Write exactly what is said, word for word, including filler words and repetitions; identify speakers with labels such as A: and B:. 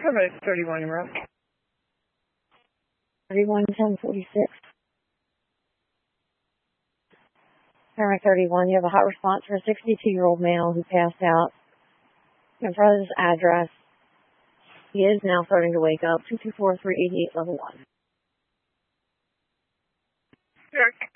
A: Paramedic thirty-one, you're up.
B: thirty-one ten forty-six. Paramedic thirty-one, you have a hot response for a sixty-two-year-old male who passed out in front of his address. He is now starting to wake up. two two four three eight eight level one.
A: York.